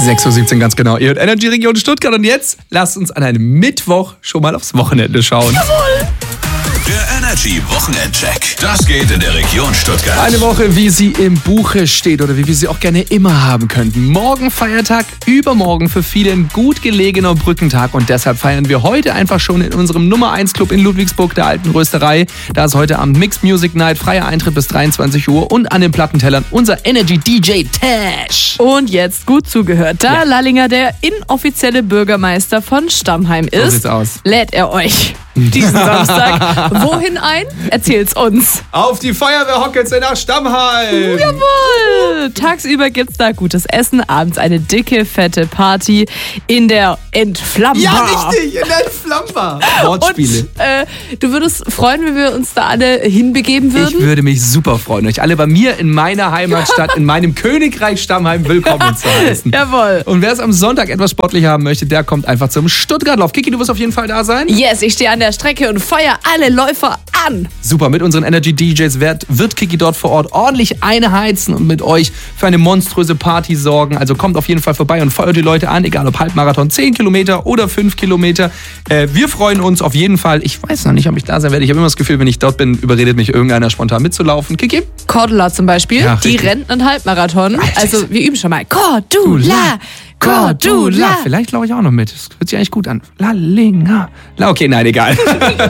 6:17 Uhr ganz genau. Ihr hört Energy Region Stuttgart und jetzt lasst uns an einem Mittwoch schon mal aufs Wochenende schauen. Jawohl! Der Energy Wochenendcheck. Das geht in der Region Stuttgart. Eine Woche, wie sie im Buche steht oder wie wir sie auch gerne immer haben könnten. Morgen Feiertag, übermorgen für viele ein gut gelegener Brückentag und deshalb feiern wir heute einfach schon in unserem Nummer 1 Club in Ludwigsburg, der Alten Rösterei. Da ist heute Abend Mixed Music Night, freier Eintritt bis 23 Uhr und an den Plattentellern unser Energy DJ Tash. Und jetzt gut zugehört. Da Lallinger der inoffizielle Bürgermeister von Stammheim So ist, sieht's aus. lädt er euch diesen Samstag wohin ein? Erzählt's uns. Auf die Feuerwehrhockelze nach Stammheim. Jawohl! Tagsüber gibt's da gutes Essen, abends eine dicke, fette Party in der Entflammbar. Ja, richtig, in der Entflammbar. Wortspiele. Und du würdest freuen, wenn wir uns da alle hinbegeben würden? Ich würde mich super freuen, euch alle bei mir in meiner Heimatstadt, in meinem Königreich Stammheim willkommen zu heißen. Jawohl. Und wer es am Sonntag etwas sportlicher haben möchte, der kommt einfach zum Stuttgartlauf. Kiki, du wirst auf jeden Fall da sein? Yes, ich stehe an der Strecke und feuer alle Läufer an. Super, mit unseren Energy DJs wird Kiki dort vor Ort ordentlich einheizen und mit euch für eine monströse Party sorgen. Also kommt auf jeden Fall vorbei und feuert die Leute an, egal ob Halbmarathon, 10 Kilometer oder 5 Kilometer. Wir freuen uns auf jeden Fall. Ich weiß noch nicht, ob ich da sein werde. Ich habe immer das Gefühl, wenn ich dort bin, überredet mich irgendeiner spontan mitzulaufen. Kiki? Cordula zum Beispiel, Ja, die richtig. rennt einen Halbmarathon. Alter. Also wir üben schon mal. Cordula, Cordula. Vielleicht laufe ich auch noch mit. Das hört sich eigentlich gut an. Lallinger. Okay, nein, egal.